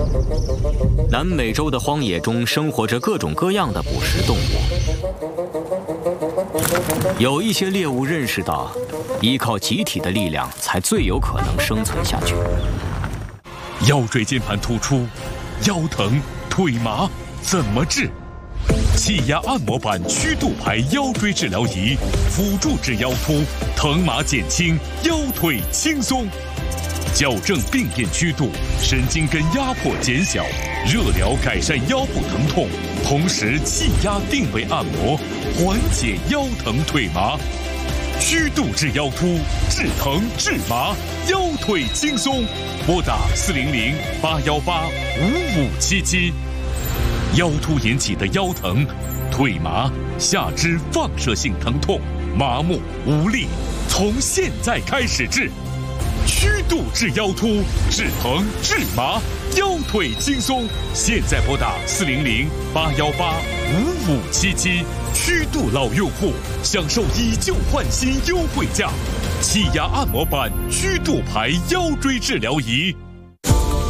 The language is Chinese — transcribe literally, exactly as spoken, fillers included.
南美洲的荒野中生活着各种各样的捕食动物，有一些猎物认识到，依靠集体的力量才最有可能生存下去。 腰椎间盘突出、腰疼、腿麻，怎么治？气压按摩板曲度牌腰椎治疗仪，辅助治腰突，疼麻减轻，腰腿轻松。矫正病变曲度，神经根压迫减小，热疗改善腰部疼痛，同时气压定位按摩，缓解腰疼腿麻。曲度治腰突，治疼治麻，腰腿轻松。拨打四零零八幺八五五七七。腰突引起的腰疼、腿麻、下肢放射性疼痛、麻木无力，从现在开始治。曲度治腰突，治疼治麻，腰腿轻松。现在拨打四零零八幺八五五七七。曲度老用户享受以旧换新优惠价，气压按摩板曲度牌腰椎治疗仪。